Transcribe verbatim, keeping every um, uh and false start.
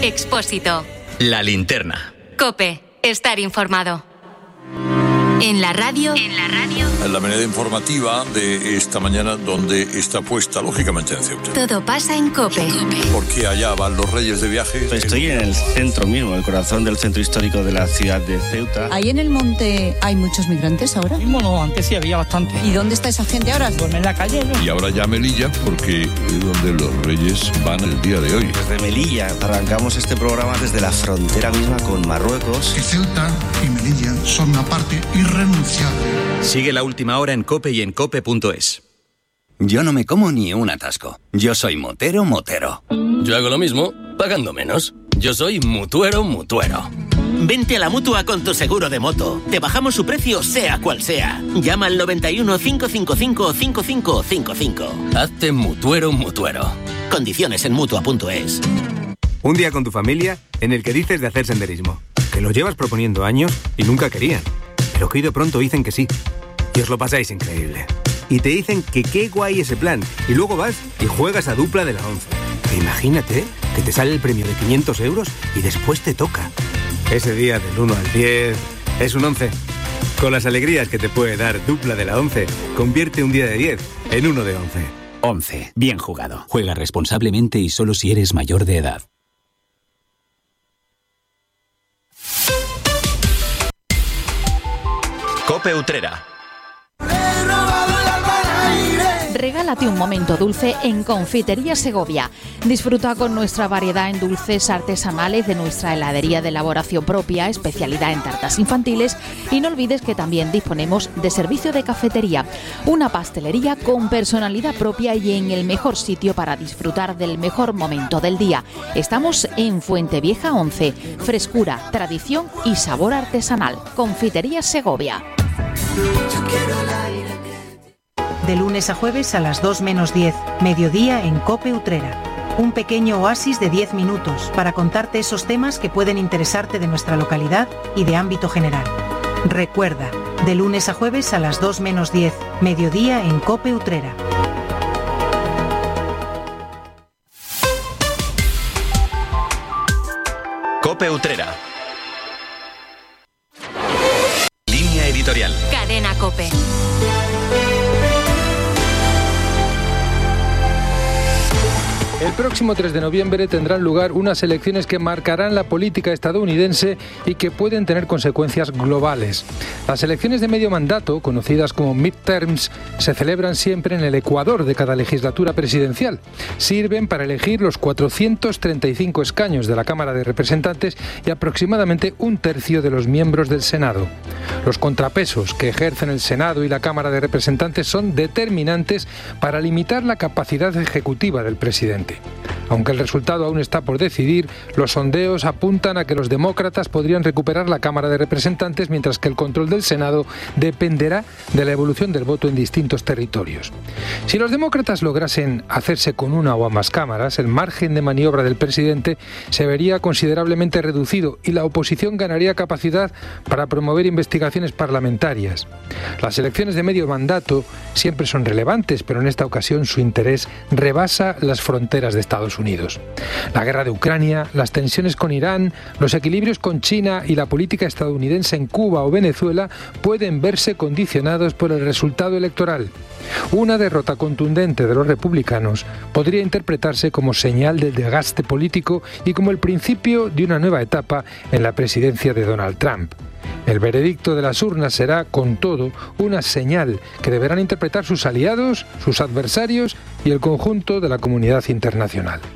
Expósito. La Linterna. COPE. Estar informado. En la radio. En la radio. En la venida informativa de esta mañana, donde está puesta, lógicamente, en Ceuta. Todo pasa en COPE. Porque allá van los reyes de viaje. Estoy en el centro mismo, el corazón del centro histórico de la ciudad de Ceuta. ¿Ahí en el monte hay muchos migrantes ahora? Mismo no, antes sí había bastante. ¿Y dónde está esa gente ahora? Duerme en la calle, ¿no? Y ahora ya Melilla, porque es donde los reyes van el día de hoy. Desde Melilla arrancamos este programa desde la frontera misma con Marruecos. Que Ceuta y Melilla son una parte irrenunciable. Sigue la última hora en COPE y en cope punto es. Yo no me como ni un atasco. Yo soy motero, motero. Yo hago lo mismo, pagando menos. Yo soy mutuero, mutuero. Vente a la Mutua con tu seguro de moto. Te bajamos su precio sea cual sea. Llama al noventa y uno, cinco cinco cinco, cinco cinco cinco cinco. Hazte mutuero, mutuero. Condiciones en mutua punto es. Un día con tu familia en el que dices de hacer senderismo. Que lo llevas proponiendo años y nunca querían. Pero que hoy de pronto dicen que sí. Y os lo pasáis increíble. Y te dicen que qué guay ese plan. Y luego vas y juegas a dupla de la once. E imagínate que te sale el premio de quinientos euros y después te toca. Ese día del uno al diez es un once. Con las alegrías que te puede dar dupla de la once, convierte un día de diez en uno de once. once. Bien jugado. Juega responsablemente y solo si eres mayor de edad. COPE Utrera. Regálate un momento dulce en Confitería Segovia. Disfruta con nuestra variedad en dulces artesanales de nuestra heladería de elaboración propia, especialidad en tartas infantiles, y no olvides que también disponemos de servicio de cafetería, una pastelería con personalidad propia y en el mejor sitio para disfrutar del mejor momento del día. Estamos en Fuentevieja once, frescura, tradición y sabor artesanal. Confitería Segovia. De lunes a jueves a las dos menos diez, mediodía en COPE Utrera. Un pequeño oasis de diez minutos para contarte esos temas que pueden interesarte de nuestra localidad y de ámbito general. Recuerda, de lunes a jueves a las dos menos diez, mediodía en COPE Utrera. COPE Utrera. Línea editorial. Cadena COPE. El próximo tres de noviembre tendrán lugar unas elecciones que marcarán la política estadounidense y que pueden tener consecuencias globales. Las elecciones de medio mandato, conocidas como midterms, se celebran siempre en el ecuador de cada legislatura presidencial. Sirven para elegir los cuatrocientos treinta y cinco escaños de la Cámara de Representantes y aproximadamente un tercio de los miembros del Senado. Los contrapesos que ejercen el Senado y la Cámara de Representantes son determinantes para limitar la capacidad ejecutiva del presidente. Aunque el resultado aún está por decidir, los sondeos apuntan a que los demócratas podrían recuperar la Cámara de Representantes, mientras que el control del Senado dependerá de la evolución del voto en distintos territorios. Si los demócratas lograsen hacerse con una o ambas cámaras, el margen de maniobra del presidente se vería considerablemente reducido y la oposición ganaría capacidad para promover investigaciones parlamentarias. Las elecciones de medio mandato siempre son relevantes, pero en esta ocasión su interés rebasa las fronteras de Estados Unidos. La guerra de Ucrania, las tensiones con Irán, los equilibrios con China y la política estadounidense en Cuba o Venezuela pueden verse condicionados por el resultado electoral. Una derrota contundente de los republicanos podría interpretarse como señal del desgaste político y como el principio de una nueva etapa en la presidencia de Donald Trump. El veredicto de las urnas será, con todo, una señal que deberán interpretar sus aliados, sus adversarios y el conjunto de la comunidad internacional.